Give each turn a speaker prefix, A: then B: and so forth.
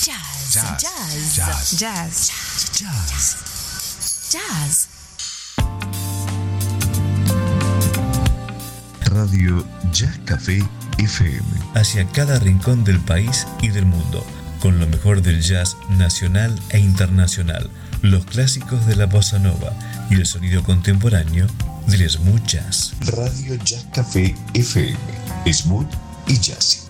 A: Jazz.
B: Jazz.
A: Jazz.
B: Jazz.
A: Jazz.
B: Jazz.
A: Jazz.
C: Radio Jazz Café FM.
D: Hacia cada rincón del país y del mundo, con lo mejor del jazz nacional e internacional, los clásicos de la bossa nova y el sonido contemporáneo del smooth jazz.
C: Radio Jazz Café FM. Smooth y Jazzy.